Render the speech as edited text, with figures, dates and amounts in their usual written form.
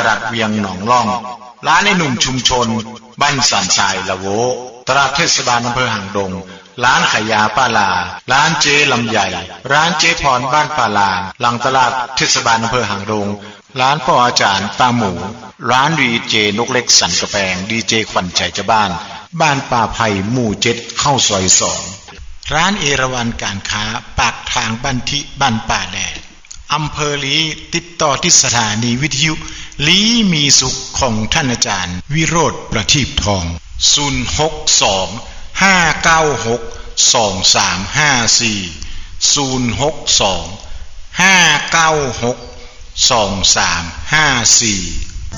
ลาดเวียงหนองล่องร้านในหนุ่มชุมชนบ้านสันทรายละโวตลาดเทศบาลอำเภอหางดงร้านขายยาป้าลาร้านเจลำใหญ่ร้านเจพรบ้านป้าลาหลังตลาดเทศบาลอำเภอหางดงร้านพ่ออาจารย์ตาหมูร้านดีเจนกเล็กสันกระแปงดีเจขวัญใจจะบ้านป่าไผ่หมู่7เข้าซอย2ร้านเอราวัณการค้าปากทางบ้านทิบ้านป่าแดดอำเภอลีติดต่อที่สถานีวิทยุลีมีสุขของท่านอาจารย์วิโรธประทีปทอง062-596-2354 062-596-2354